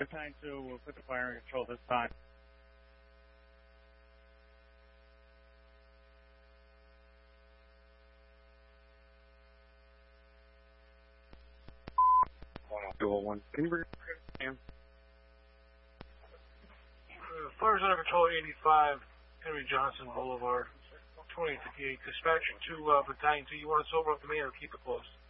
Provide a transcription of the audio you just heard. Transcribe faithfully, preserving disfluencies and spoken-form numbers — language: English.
Battalion two will put the fire in control this time. two oh one, can you bring him? Uh, fire's under control, eighty-five, Henry Johnson Boulevard, twenty fifty-eight. Dispatcher to uh, Battalion two, you want us over up the main or keep it closed?